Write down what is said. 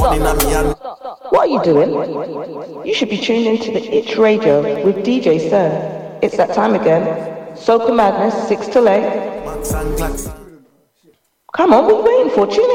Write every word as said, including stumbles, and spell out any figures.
What are you doing? You should be tuned into the Itch Radio with D J Sir. It's that time again. Soca Madness, six till eight. Come on, what are you waiting for? Tune